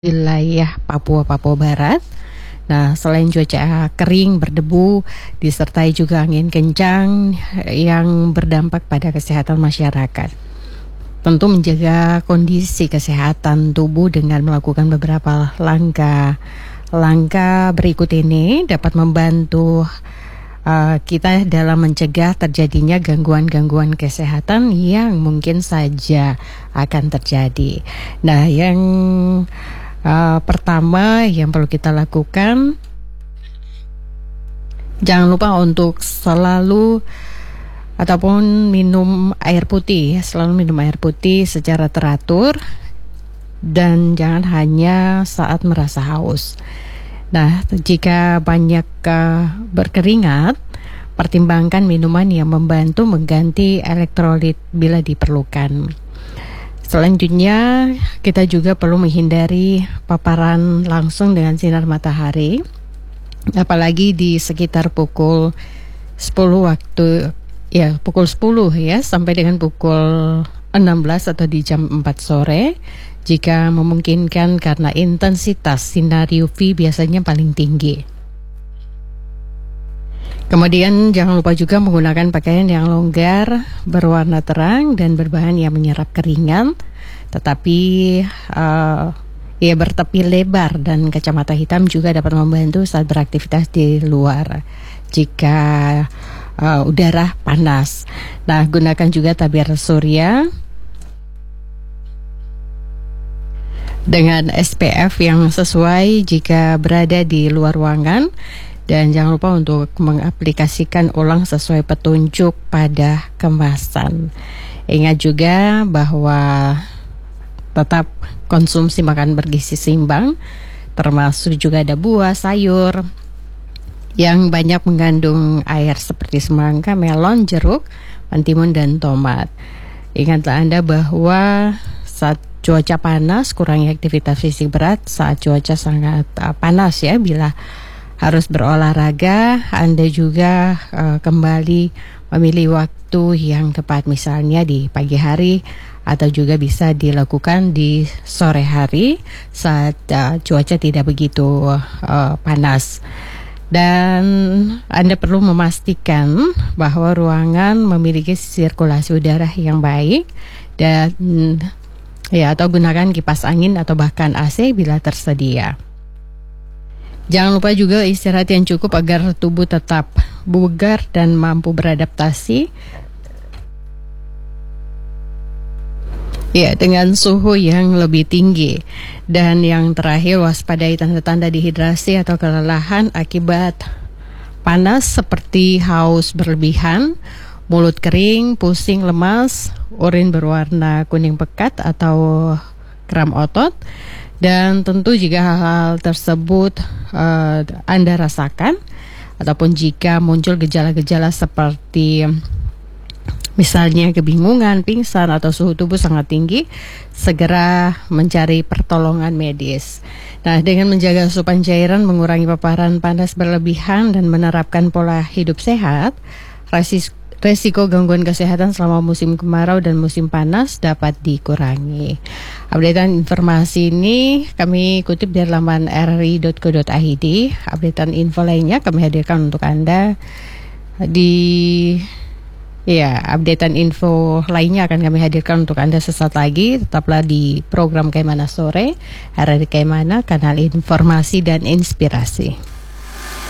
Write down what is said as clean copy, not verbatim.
Wilayah Papua Barat. Nah, selain cuaca kering, berdebu, disertai juga angin kencang yang berdampak pada kesehatan masyarakat. Tentu menjaga kondisi kesehatan tubuh dengan melakukan beberapa langkah. Langkah berikut ini dapat membantu kita dalam mencegah terjadinya gangguan-gangguan kesehatan yang mungkin saja akan terjadi. Nah, yang pertama yang perlu kita lakukan, jangan lupa untuk selalu ataupun minum air putih, selalu minum air putih secara teratur dan jangan hanya saat merasa haus. Nah, jika banyak berkeringat, pertimbangkan minuman yang membantu mengganti elektrolit bila diperlukan. Selanjutnya, kita juga perlu menghindari paparan langsung dengan sinar matahari, apalagi di sekitar pukul 10 pukul 10 sampai dengan pukul 16 atau di jam 4 sore jika memungkinkan, karena intensitas sinar UV biasanya paling tinggi. Kemudian jangan lupa juga menggunakan pakaian yang longgar, berwarna terang dan berbahan yang menyerap keringat, tetapi bertepi lebar, dan kacamata hitam juga dapat membantu saat beraktivitas di luar jika udara panas. Nah, gunakan juga tabir surya dengan SPF yang sesuai jika berada di luar ruangan. Dan jangan lupa untuk mengaplikasikan ulang sesuai petunjuk pada kemasan. Ingat juga bahwa tetap konsumsi makan bergizi seimbang, termasuk juga ada buah, sayur yang banyak mengandung air seperti semangka, melon, jeruk, mentimun, dan tomat. Ingatlah Anda bahwa saat cuaca panas, kurangi aktivitas fisik berat. Saat cuaca sangat panas bila harus berolahraga, Anda juga kembali memilih waktu yang tepat, misalnya di pagi hari atau juga bisa dilakukan di sore hari saat cuaca tidak begitu panas. Dan Anda perlu memastikan bahwa ruangan memiliki sirkulasi udara yang baik dan atau gunakan kipas angin atau bahkan AC bila tersedia. Jangan lupa juga istirahat yang cukup agar tubuh tetap bugar dan mampu beradaptasi dengan suhu yang lebih tinggi. Dan yang terakhir, waspadai tanda-tanda dehidrasi atau kelelahan akibat panas seperti haus berlebihan, mulut kering, pusing, lemas, urin berwarna kuning pekat atau kram otot. Dan tentu jika hal-hal tersebut Anda rasakan, ataupun jika muncul gejala-gejala seperti misalnya kebingungan, pingsan, atau suhu tubuh sangat tinggi, segera mencari pertolongan medis. Nah, dengan menjaga asupan cairan, mengurangi paparan panas berlebihan, dan menerapkan pola hidup sehat, resiko gangguan kesehatan selama musim kemarau dan musim panas dapat dikurangi. Updatean informasi ini kami kutip dari laman rri.co.id. Updatean info lainnya kami hadirkan untuk Anda updatean info lainnya akan kami hadirkan untuk Anda sesaat lagi. Tetaplah di program Kaimana Sore, RRI Kaimana, kanal informasi dan inspirasi.